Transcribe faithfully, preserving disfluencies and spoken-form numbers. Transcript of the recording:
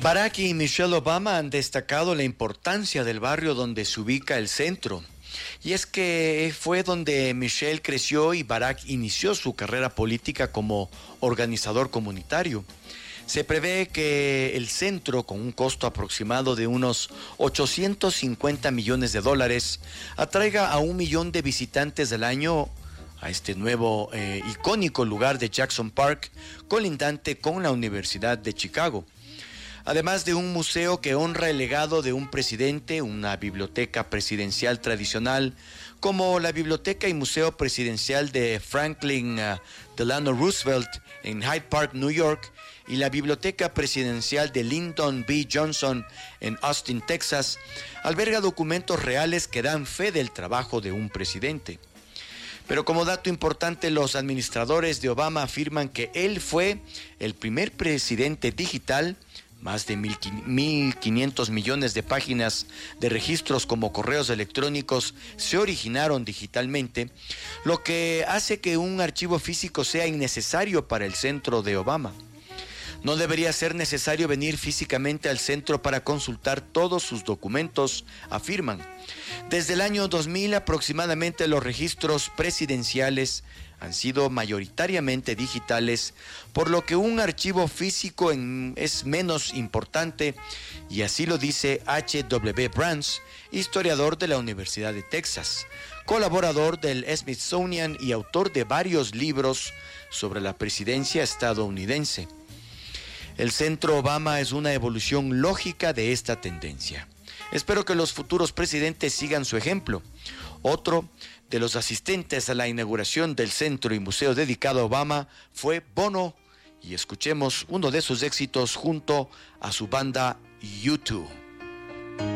Barack y Michelle Obama han destacado la importancia del barrio donde se ubica el centro. Y es que fue donde Michelle creció y Barack inició su carrera política como organizador comunitario. Se prevé que el centro, con un costo aproximado de unos ochocientos cincuenta millones de dólares, atraiga a un millón de visitantes al año a este nuevo eh, icónico lugar de Jackson Park, colindante con la Universidad de Chicago. Además de un museo que honra el legado de un presidente, una biblioteca presidencial tradicional, como la Biblioteca y Museo Presidencial de Franklin uh, Delano Roosevelt en Hyde Park, New York, y la Biblioteca Presidencial de Lyndon B. Johnson en Austin, Texas, alberga documentos reales que dan fe del trabajo de un presidente. Pero como dato importante, los administradores de Obama afirman que él fue el primer presidente digital. Más de mil quinientos millones de páginas de registros como correos electrónicos se originaron digitalmente, lo que hace que un archivo físico sea innecesario para el centro de Obama. No debería ser necesario venir físicamente al centro para consultar todos sus documentos, afirman. Desde el año dos mil aproximadamente los registros presidenciales han sido mayoritariamente digitales, por lo que un archivo físico en, es menos importante, y así lo dice H W Brands, historiador de la Universidad de Texas, colaborador del Smithsonian y autor de varios libros sobre la presidencia estadounidense. El Centro Obama es una evolución lógica de esta tendencia. Espero que los futuros presidentes sigan su ejemplo. Otro de los asistentes a la inauguración del centro y museo dedicado a Obama fue Bono, y escuchemos uno de sus éxitos junto a su banda U dos.